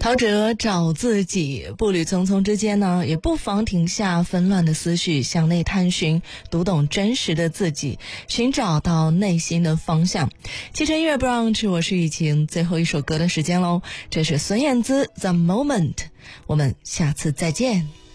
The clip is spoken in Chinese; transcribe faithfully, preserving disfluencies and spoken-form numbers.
陶喆找自己，步履匆匆之间呢，也不妨停下纷乱的思绪，向内探寻，读懂真实的自己，寻找到内心的方向。汽车音乐 brunch， 我是雨晴，最后一首歌的时间喽，这是孙燕姿 The Moment， 我们下次再见。